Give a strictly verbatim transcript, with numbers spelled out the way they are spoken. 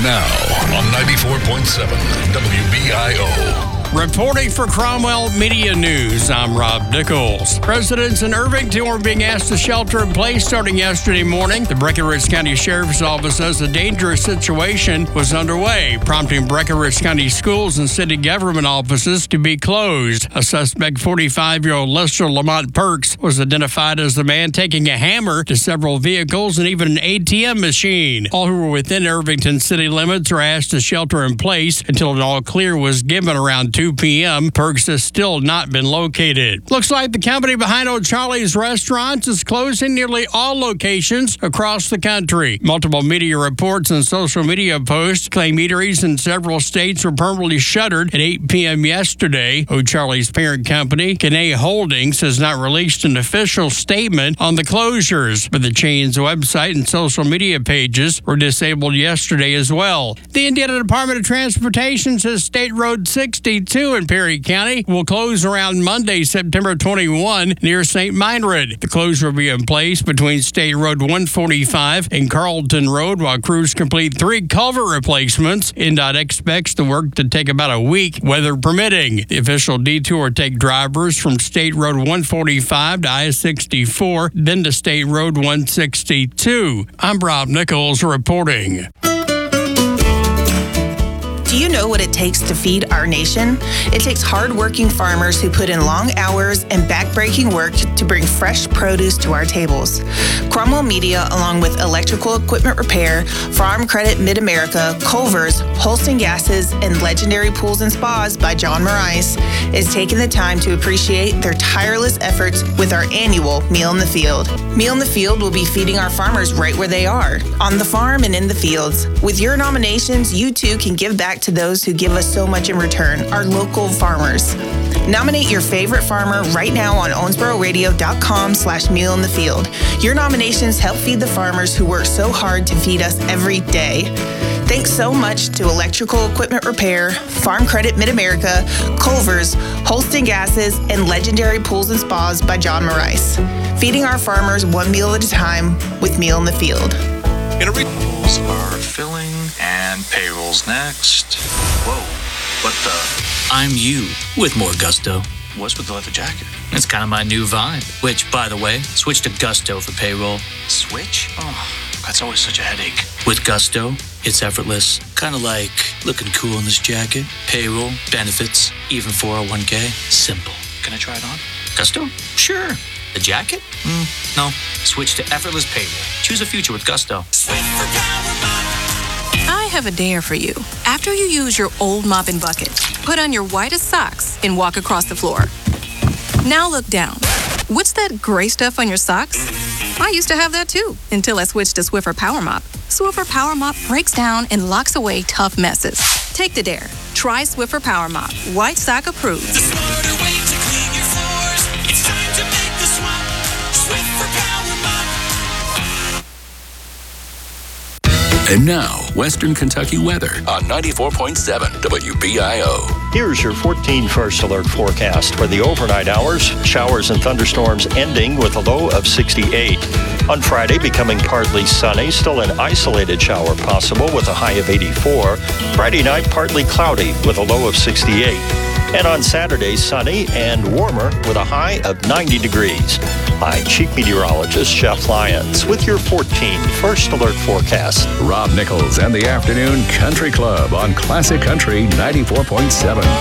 Now on ninety-four point seven W B I O. Reporting for Cromwell Media News, I'm Rob Nichols. Residents in Irvington were being asked to shelter in place starting yesterday morning. The Breckinridge County Sheriff's Office says a dangerous situation was underway, prompting Breckinridge County schools and city government offices to be closed. A suspect, forty-five-year-old Lester Lamont Perks, was identified as the man taking a hammer to several vehicles and even an A T M machine. All who were within Irvington city limits are asked to shelter in place until an all clear was given around two p.m. Perks has still not been located. Looks like the company behind O'Charlie's Restaurants is closing nearly all locations across the country. Multiple media reports and social media posts claim eateries in several states were permanently shuttered at eight p.m. yesterday. O'Charlie's parent company, Canay Holdings, has not released an official statement on the closures, but the chain's website and social media pages were disabled yesterday as well. The Indiana Department of Transportation says State Road sixty-two in Perry County will close around Monday, September twenty-first, near Saint Meinrad. The closure will be in place between State Road one forty-five and Carlton Road while crews complete three culvert replacements. N D O T expects the work to take about a week, weather permitting. The official detour will take drivers from State Road one forty-five to I sixty-four, then to State Road one sixty-two. I'm Rob Nichols reporting. Do you know what it takes to feed our nation? It takes hard-working farmers who put in long hours and back-breaking work to bring fresh produce to our tables. Cromwell Media, along with Electrical Equipment Repair, Farm Credit Mid-America, Culver's, Holston Gases, and Legendary Pools and Spas by John Morais, is taking the time to appreciate their tireless efforts with our annual Meal in the Field. Meal in the Field will be feeding our farmers right where they are, on the farm and in the fields. With your nominations, you too can give back to those who give us so much in return, our local farmers. Nominate your favorite farmer right now on owensboro radio dot com slash meal in the field. Your nominations help feed the farmers who work so hard to feed us every day. Thanks so much to Electrical Equipment Repair, Farm Credit Mid-America, Culver's, Holston Gases, and Legendary Pools and Spas by John Morais. Feeding our farmers one meal at a time with Meal in the Field. Payrolls are filling, and payrolls next. Whoa, what the? I'm you with more gusto. What's with the leather jacket? It's kind of my new vibe. Which, by the way, switch to Gusto for payroll. Switch? Oh, that's always such a headache. With Gusto, it's effortless. Kind of like looking cool in this jacket. Payroll, benefits, even four oh one k. Simple. Can I try it on? Gusto? Sure. The jacket? Mm, no. Switch to effortless payroll. Choose a future with Gusto. Switch for Power Mop. I have a dare for you. After you use your old mopping bucket, put on your whitest socks and walk across the floor. Now look down. What's that gray stuff on your socks? I used to have that too, until I switched to Swiffer Power Mop. Swiffer Power Mop breaks down and locks away tough messes. Take the dare. Try Swiffer Power Mop. White sock approved. The smarter way to clean your floors. It's time to make the swap. Swiffer Power Mop. And now, Western Kentucky weather on ninety-four point seven W B I O. Here's your fourteen First Alert forecast for the overnight hours. Showers and thunderstorms ending with a low of sixty-eight. On Friday, becoming partly sunny, still an isolated shower possible with a high of eighty-four. Friday night, partly cloudy with a low of sixty-eight. And on Saturday, sunny and warmer with a high of ninety degrees. I'm Chief Meteorologist Jeff Lyons with your fourteen First Alert forecast. Rob Nichols and the Afternoon Country Club on Classic Country ninety-four point seven.